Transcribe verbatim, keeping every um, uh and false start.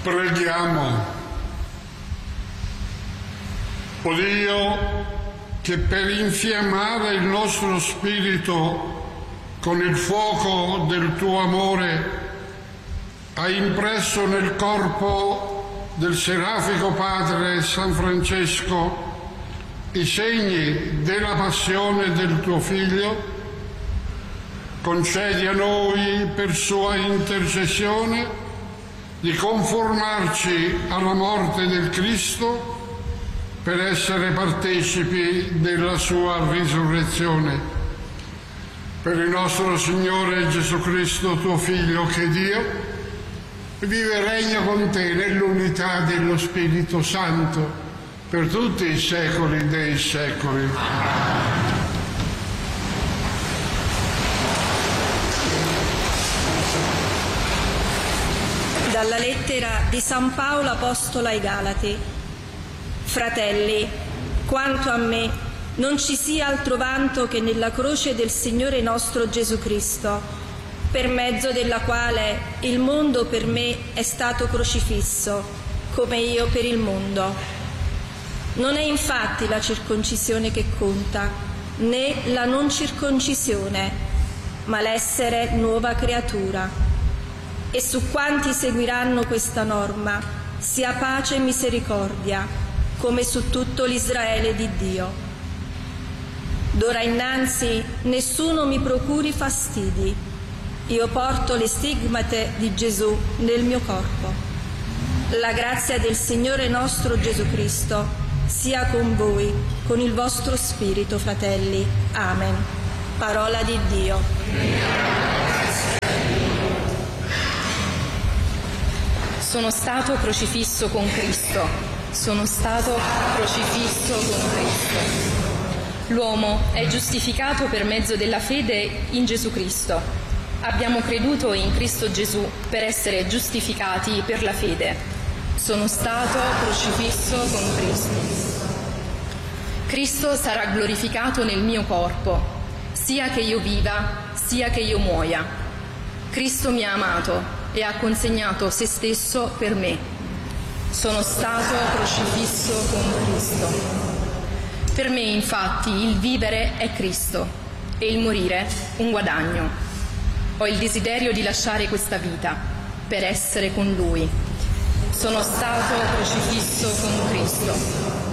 Preghiamo. O Dio, che per infiammare il nostro spirito con il fuoco del tuo amore hai impresso nel corpo del serafico padre San Francesco i segni della passione del tuo Figlio, concedi a noi per sua intercessione di conformarci alla morte del Cristo per essere partecipi della sua risurrezione. Per il nostro Signore Gesù Cristo, tuo Figlio, che Dio vive e regna con te nell'unità dello Spirito Santo per tutti i secoli dei secoli. Dalla lettera di San Paolo Apostolo ai Galati. Fratelli, quanto a me, non ci sia altro vanto che nella croce del Signore nostro Gesù Cristo, per mezzo della quale il mondo per me è stato crocifisso, come io per il mondo. Non è infatti la circoncisione che conta, né la non circoncisione, ma l'essere nuova creatura. E su quanti seguiranno questa norma sia pace e misericordia, come su tutto l'Israele di Dio. D'ora innanzi nessuno mi procuri fastidi. Io porto le stigmate di Gesù nel mio corpo. La grazia del Signore nostro Gesù Cristo sia con voi, con il vostro spirito, fratelli. Amen. Parola di Dio. Sono stato crocifisso con Cristo. Sono stato crocifisso con Cristo. L'uomo è giustificato per mezzo della fede in Gesù Cristo. Abbiamo creduto in Cristo Gesù per essere giustificati per la fede. Sono stato crocifisso con Cristo. Cristo sarà glorificato nel mio corpo, sia che io viva, sia che io muoia. Cristo mi ha amato e ha consegnato se stesso per me. Sono stato crocifisso con Cristo. Per me, infatti, il vivere è Cristo e il morire un guadagno. Ho il desiderio di lasciare questa vita per essere con Lui. Sono stato crocifisso con Cristo.